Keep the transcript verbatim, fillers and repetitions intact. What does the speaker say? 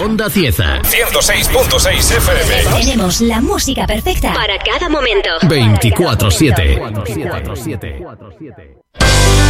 Onda Cieza. ciento seis punto seis F M. Tenemos la música perfecta para cada momento. veinticuatro siete.